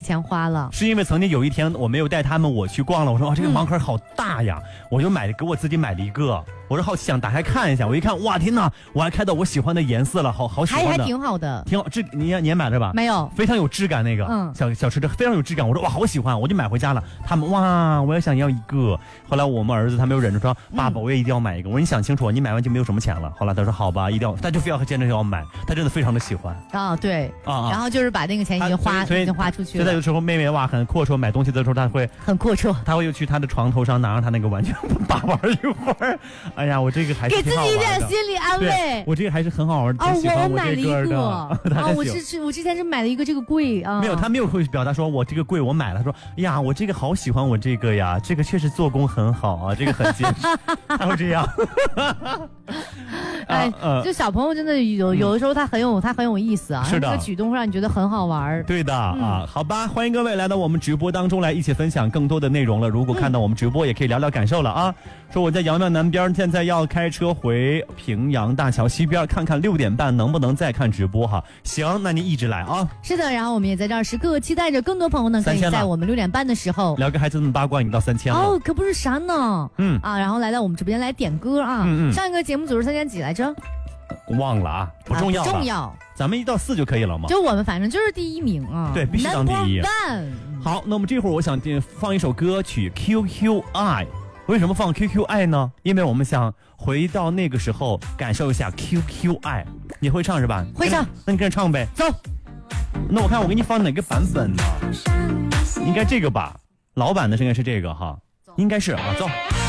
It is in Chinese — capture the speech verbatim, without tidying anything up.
钱花了。 是因为曾经有一天我没有带他们我去逛了，我说哦这个盲盒好大呀，嗯、我就买给我自己买了一个，我说好想打开看一下，我一看哇天哪，我还开到我喜欢的颜色了，好好喜欢的， 还还挺好的， 挺好，质你也你也买了吧？ 没有， 非常有质感那个，嗯，小小车车非常有质感，我说哇好喜欢，我就买回家了。他们哇我也想要一个，后来我们儿子他没有忍着说爸爸我也一定要买一个，我说你想清楚，你买完就没有什么钱了。后来他说好吧，一定要，他就非要坚持要买，他真的非常的喜欢啊，对啊， 然后就是把那个钱已经花已经花出去了。 现在有时候妹妹哇很阔绰，买东西的时候他会很阔绰， 他会又去他的床头上拿上他那个玩具把玩一会儿。哎呀，我这个还是给自己一点心理安慰。 我这个还是很好玩的。 哦， 我我买了一个， 啊， 我是是我之前是买了一个这个柜啊。 没有，他没有会表达说我这个柜我买了，他说呀我这个好喜欢我这个呀，这个确实做工很好啊，这个很结实，他会这样。 哎，就小朋友真的有有的时候他很有他很有意思啊， 是的， 这个举动会让你觉得很好玩。 对的啊，好吧，欢迎各位来到我们直播当中来一起分享更多的内容了。如果看到我们直播，也可以聊聊感受了啊。说我在阳庙南边，现在要开车回平阳大桥西边，看看六点半能不能再看直播哈。行，那您一直来啊。 是的，然后我们也在这儿时刻期待着更多朋友呢，可以在我们六点半的时候聊个孩子们八卦，你到三千了哦，可不是啥呢？嗯啊，然后来到我们直播间来点歌啊。嗯嗯。上一个节目组是三点几来着？ 忘了啊，不重要、啊， 不重要， 咱们一到四就可以了嘛。 就我们反正就是第一名啊， 对，必须当第一。好，那我们这会儿我想放一首歌曲 Q Q I， 为什么放 Q Q I 呢？因为我们想回到那个时候，感受一下 Q Q I。你会唱是吧？ 会唱， 那你跟着唱呗。 走。 那我看我给你放哪个版本呢？应该这个吧，老版的应该是这个哈，应该是啊，走。